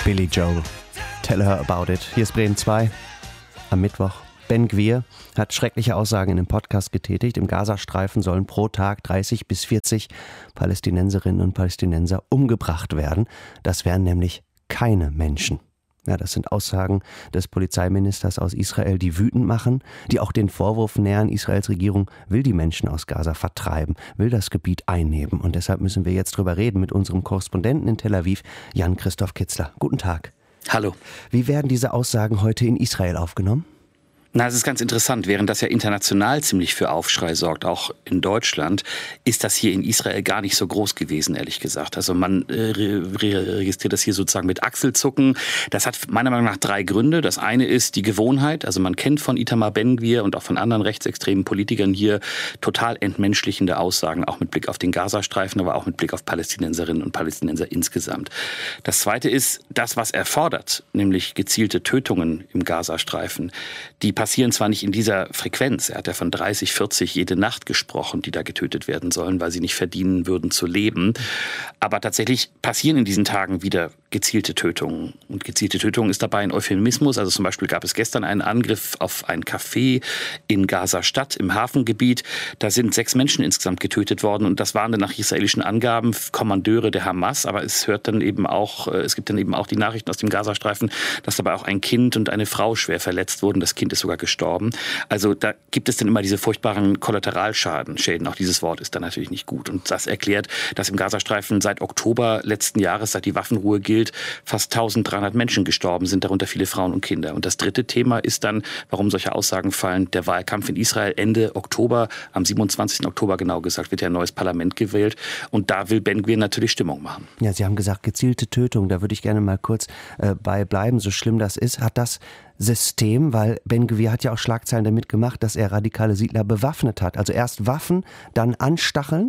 Billy Joel, Tell Her About It. Hier ist Bremen 2 am Mittwoch. Ben Gvir hat schreckliche Aussagen in einem Podcast getätigt. Im Gazastreifen sollen pro Tag 30 bis 40 Palästinenserinnen und Palästinenser umgebracht werden. Das wären nämlich keine Menschen. Ja, das sind Aussagen des Polizeiministers aus Israel, die wütend machen, die auch den Vorwurf nähern, Israels Regierung will die Menschen aus Gaza vertreiben, will das Gebiet einnehmen. Und deshalb müssen wir jetzt drüber reden mit unserem Korrespondenten in Tel Aviv, Jan-Christoph Kitzler. Guten Tag. Hallo. Wie werden diese Aussagen heute in Israel aufgenommen? Na, es ist ganz interessant. Während das ja international ziemlich für Aufschrei sorgt, auch in Deutschland, ist das hier in Israel gar nicht so groß gewesen, ehrlich gesagt. Also man registriert das hier sozusagen mit Achselzucken. Das hat meiner Meinung nach 3 Gründe. Das eine ist die Gewohnheit. Also man kennt von Itamar Ben-Gvir und auch von anderen rechtsextremen Politikern hier total entmenschlichende Aussagen, auch mit Blick auf den Gazastreifen, aber auch mit Blick auf Palästinenserinnen und Palästinenser insgesamt. Das zweite ist das, was er fordert, nämlich gezielte Tötungen im Gazastreifen. Die passieren zwar nicht in dieser Frequenz, er hat ja von 30, 40 jede Nacht gesprochen, die da getötet werden sollen, weil sie nicht verdienen würden zu leben, aber tatsächlich passieren in diesen Tagen wieder gezielte Tötungen. Und gezielte Tötung ist dabei ein Euphemismus, also zum Beispiel gab es gestern einen Angriff auf ein Café in Gaza-Stadt im Hafengebiet, da sind 6 Menschen insgesamt getötet worden und das waren dann nach israelischen Angaben Kommandeure der Hamas, aber es gibt dann eben auch die Nachrichten aus dem Gazastreifen, dass dabei auch ein Kind und eine Frau schwer verletzt wurden, das Kind ist sogar gestorben. Also da gibt es dann immer diese furchtbaren Kollateralschäden. Auch dieses Wort ist dann natürlich nicht gut. Und das erklärt, dass im Gazastreifen seit Oktober letzten Jahres, seit die Waffenruhe gilt, fast 1300 Menschen gestorben sind, darunter viele Frauen und Kinder. Und das dritte Thema ist dann, warum solche Aussagen fallen, der Wahlkampf in Israel Ende Oktober, am 27. Oktober genau gesagt, wird ja ein neues Parlament gewählt. Und da will Ben Gvir natürlich Stimmung machen. Ja, Sie haben gesagt, gezielte Tötung. Da würde ich gerne mal kurz bei bleiben, so schlimm das ist. Hat das System, weil Ben Gvir hat ja auch Schlagzeilen damit gemacht, dass er radikale Siedler bewaffnet hat. Also erst Waffen, dann anstacheln?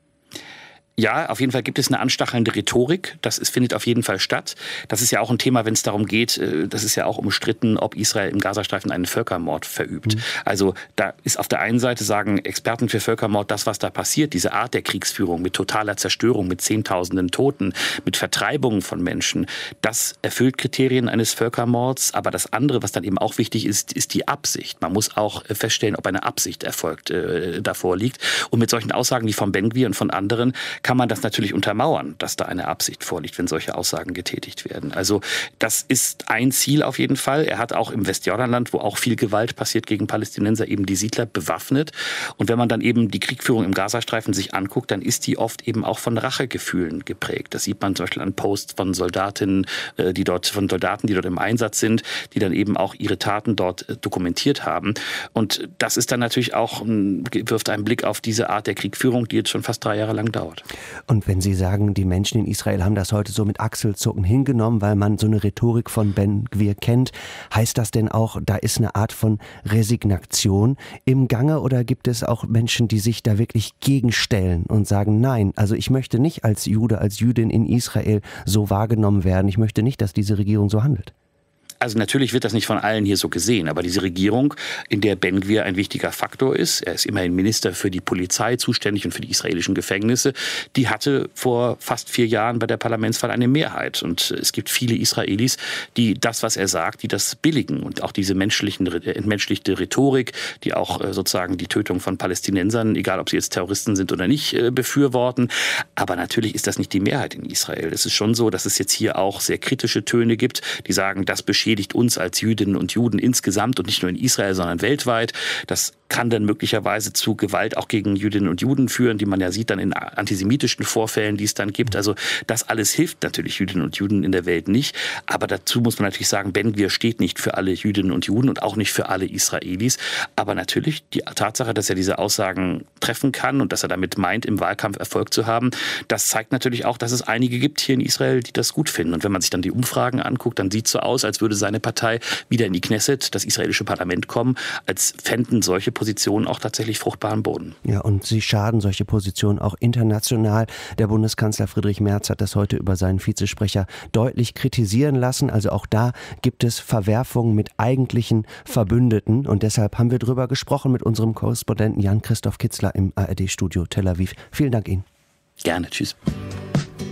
Ja, auf jeden Fall gibt es eine anstachelnde Rhetorik. Das findet auf jeden Fall statt. Das ist ja auch ein Thema, wenn es darum geht, das ist ja auch umstritten, ob Israel im Gazastreifen einen Völkermord verübt. Also da ist auf der einen Seite, sagen Experten für Völkermord, das, was da passiert, diese Art der Kriegsführung mit totaler Zerstörung, mit Zehntausenden Toten, mit Vertreibungen von Menschen, das erfüllt Kriterien eines Völkermords. Aber das andere, was dann eben auch wichtig ist, ist die Absicht. Man muss auch feststellen, ob eine Absicht davor liegt. Und mit solchen Aussagen wie von Ben Gvir und von anderen kann man das natürlich untermauern, dass da eine Absicht vorliegt, wenn solche Aussagen getätigt werden. Also das ist ein Ziel auf jeden Fall. Er hat auch im Westjordanland, wo auch viel Gewalt passiert gegen Palästinenser, eben die Siedler bewaffnet. Und wenn man dann eben die Kriegführung im Gazastreifen sich anguckt, dann ist die oft eben auch von Rachegefühlen geprägt. Das sieht man zum Beispiel an Posts von Soldaten, die dort im Einsatz sind, die dann eben auch ihre Taten dort dokumentiert haben. Und das ist dann natürlich auch, wirft einen Blick auf diese Art der Kriegführung, die jetzt schon fast 3 Jahre lang dauert. Und wenn Sie sagen, die Menschen in Israel haben das heute so mit Achselzucken hingenommen, weil man so eine Rhetorik von Ben Gvir kennt, heißt das denn auch, da ist eine Art von Resignation im Gange oder gibt es auch Menschen, die sich da wirklich gegenstellen und sagen, nein, also ich möchte nicht als Jude, als Jüdin in Israel so wahrgenommen werden, ich möchte nicht, dass diese Regierung so handelt? Also natürlich wird das nicht von allen hier so gesehen, aber diese Regierung, in der Ben Gvir ein wichtiger Faktor ist, er ist immerhin Minister für die Polizei zuständig und für die israelischen Gefängnisse, die hatte vor fast 4 Jahren bei der Parlamentswahl eine Mehrheit. Und es gibt viele Israelis, die das, was er sagt, die das billigen und auch diese entmenschlichte Rhetorik, die auch sozusagen die Tötung von Palästinensern, egal ob sie jetzt Terroristen sind oder nicht, befürworten. Aber natürlich ist das nicht die Mehrheit in Israel. Es ist schon so, dass es jetzt hier auch sehr kritische Töne gibt, die sagen, das beschädigt uns als Jüdinnen und Juden insgesamt und nicht nur in Israel, sondern weltweit. Das kann dann möglicherweise zu Gewalt auch gegen Jüdinnen und Juden führen, die man ja sieht dann in antisemitischen Vorfällen, die es dann gibt. Also das alles hilft natürlich Jüdinnen und Juden in der Welt nicht. Aber dazu muss man natürlich sagen, Ben Gvir steht nicht für alle Jüdinnen und Juden und auch nicht für alle Israelis. Aber natürlich die Tatsache, dass er diese Aussagen treffen kann und dass er damit meint, im Wahlkampf Erfolg zu haben, das zeigt natürlich auch, dass es einige gibt hier in Israel, die das gut finden. Und wenn man sich dann die Umfragen anguckt, dann sieht es so aus, als würde seine Partei wieder in die Knesset, das israelische Parlament, kommen, als fänden solche Positionen auch tatsächlich fruchtbaren Boden. Ja, und sie schaden solche Positionen auch international. Der Bundeskanzler Friedrich Merz hat das heute über seinen Vizesprecher deutlich kritisieren lassen. Also auch da gibt es Verwerfungen mit eigentlichen Verbündeten. Und deshalb haben wir drüber gesprochen mit unserem Korrespondenten Jan-Christoph Kitzler im ARD-Studio Tel Aviv. Vielen Dank Ihnen. Gerne, tschüss.